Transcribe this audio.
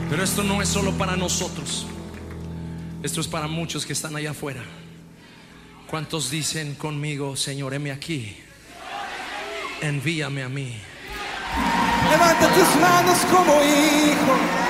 Pero esto no es solo para nosotros, esto es para muchos que están allá afuera. ¿Cuántos dicen conmigo: Señor, heme aquí, envíame a mí? Levanta tus manos como hijo.